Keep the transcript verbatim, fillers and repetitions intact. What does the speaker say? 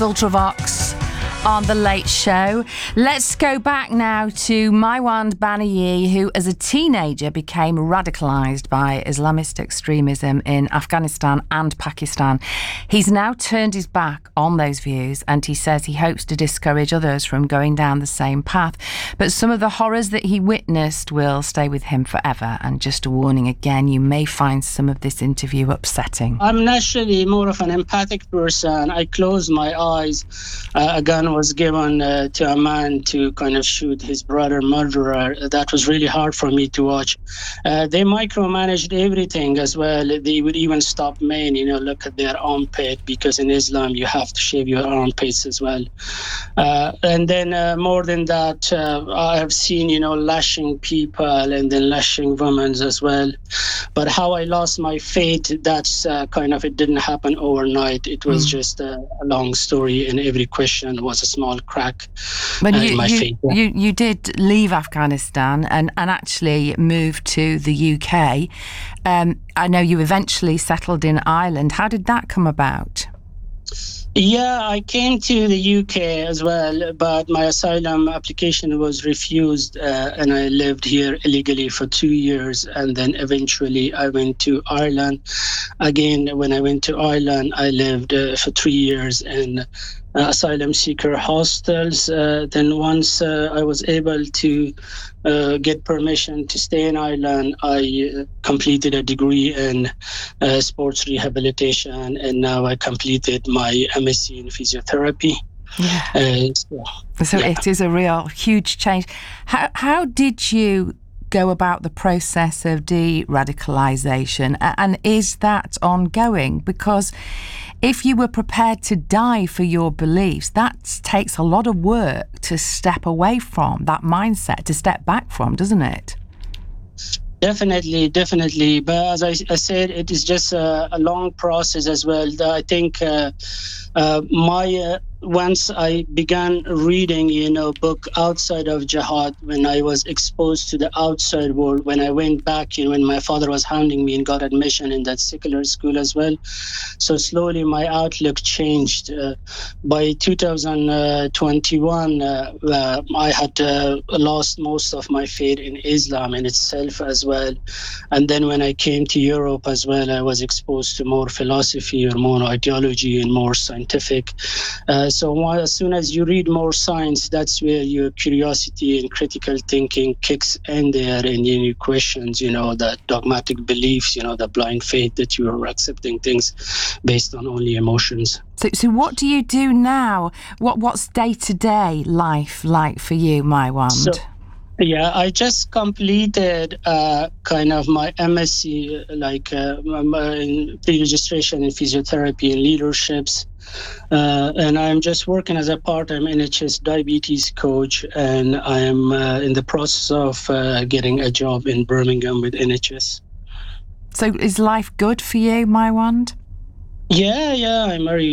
Ultravox on The Late Show. Let's go back now to Maiwand Banayi, who as a teenager became radicalised by Islamist extremism in Afghanistan and Pakistan. He's now turned his back on those views and he says he hopes to discourage others from going down the same path. But some of the horrors that he witnessed will stay with him forever. And just a warning again, you may find some of this interview upsetting. I'm naturally more of an empathic person. I close my eyes. Uh, a gun was given uh, to a man to kind of shoot his brother murderer. That was really hard for me to watch. Uh, they micromanaged everything as well. They would even stop men, you know, look at their armpit, because in Islam you have to shave your armpits as well. Uh, and then uh, more than that, uh, I have seen, you know, lashing people and then lashing women as well. But how I lost my faith, that's uh, kind of, it didn't happen overnight. It was mm. just a, a long story, and every question was a small crack but uh, you, in my you, faith. You, you did leave Afghanistan and, and actually move to the U K. Um, I know you eventually settled in Ireland. How did that come about? Yeah, I came to the U K as well, but my asylum application was refused, uh, and I lived here illegally for two years. And then eventually I went to Ireland. Again, when I went to Ireland, I lived uh, for three years in uh, asylum seeker hostels. Uh, then once uh, I was able to uh, get permission to stay in Ireland, I uh, completed a degree in uh, sports rehabilitation, and now I completed my M S c in physiotherapy. Yeah. Uh, so so yeah. It is a real huge change. How how did you go about the process of de-radicalisation, and is that ongoing? Because if you were prepared to die for your beliefs, that takes a lot of work to step away from that mindset, to step back from, doesn't it? Definitely, definitely. But as I, I said, it is just a, a long process as well. I think uh, uh, my uh, once I began reading, you know, book outside of jihad, when I was exposed to the outside world, when I went back, you know, when my father was hounding me and got admission in that secular school as well. So slowly my outlook changed. Uh, by two thousand twenty-one, uh, uh, I had uh, lost most of my faith in Islam in itself as well. And then when I came to Europe as well, I was exposed to more philosophy or more ideology and more scientific. Uh, so as soon as you read more science, that's where your curiosity and critical thinking kicks in there, and then you questions, you know, the dogmatic beliefs, you know, the blind faith that you are accepting things based on only emotions. So, so what do you do now? What What's day-to-day life like for you, Maiwand? So, yeah, I just completed uh, kind of my M S c, like uh, in pre-registration in physiotherapy and leaderships. Uh, and I'm just working as a part-time N H S diabetes coach, and I am uh, in the process of uh, getting a job in Birmingham with N H S. So is life good for you, Maiwand? Yeah, yeah, I'm very